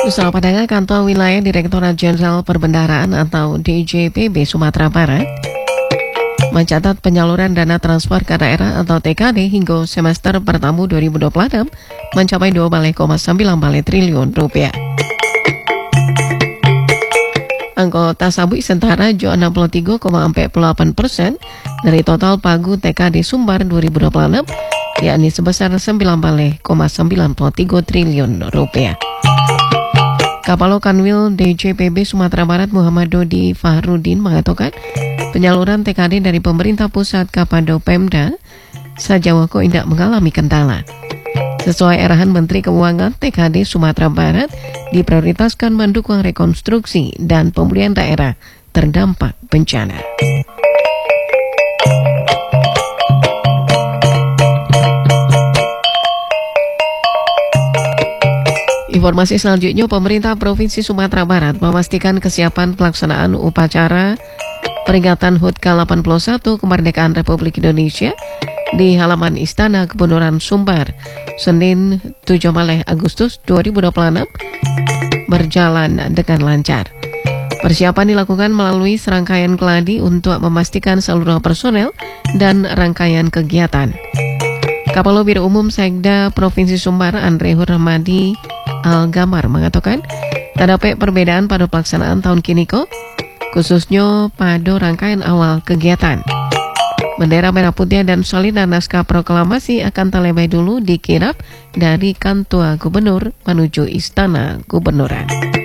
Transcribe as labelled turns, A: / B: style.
A: Usaha Padang Kantor Wilayah Direktorat Jenderal Perbendaharaan atau DJPB Sumatera Barat mencatat penyaluran dana transfer ke daerah atau TKD hingga semester pertama 2026 mencapai 2,9 triliun rupiah. Anggota sabui setara jo 63,48% dari total pagu TKD Sumbar 2026, yakni sebesar 9,93 triliun rupiah. Kapalo Kanwil DJPB Sumatera Barat Muhammad Dodi Fahrudin mengatakan penyaluran TKD dari pemerintah pusat kepada Pemda sejauh tidak mengalami kendala. Sesuai arahan Menteri Keuangan, TKD Sumatera Barat diprioritaskan mendukung rekonstruksi dan pemulihan daerah terdampak bencana. Informasi selanjutnya, pemerintah Provinsi Sumatera Barat memastikan kesiapan pelaksanaan upacara peringatan HUT ke-81 Kemerdekaan Republik Indonesia di halaman Istana Kebenuran Sumbar, Senin 7 Agustus 2026 berjalan dengan lancar. Persiapan dilakukan melalui serangkaian gladi untuk memastikan seluruh personel dan rangkaian kegiatan. Kapalo Biro Umum Sekda Provinsi Sumbar Andre Hurmadi Al-Gamar mengatakan terdapat perbedaan pada pelaksanaan tahun kini khususnya pada rangkaian awal kegiatan. Bendera merah putih dan solid dan naskah proklamasi akan terlebih dulu dikirap dari kantor gubernur menuju Istana Gubernuran.